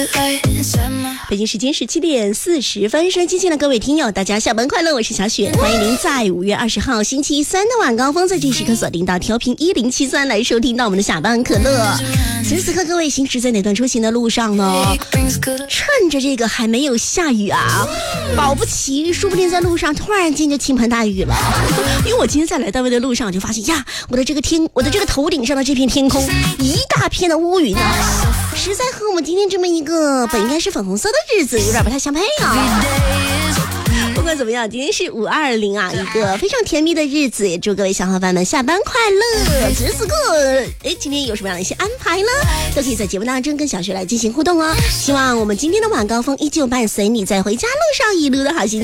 北京时间17点40分，收音机前的各位听友，大家下班快乐，我是小雪，欢迎您在5月20号星期三的晚高峰，在这时刻锁定到调频1073来收听到我们的下班可乐。此时此刻各位行驶在哪段出行的路上呢？趁着这个还没有下雨啊，保不齐说不定在路上突然间就倾盆大雨了。因为我今天在来单位的路上就发现呀，我的这个头顶上的这片天空一大片的乌云啊，实在和我们今天这么一个本应该是粉红色的日子有点不太相配啊。不管怎么样，今天是520啊，一个非常甜蜜的日子，也祝各位小伙伴们下班快乐。此时此刻，今天有什么样的一些安排呢？都可以在节目当中跟小雪来进行互动哦。希望我们今天的晚高峰依旧伴随你在回家路上一路的好心情。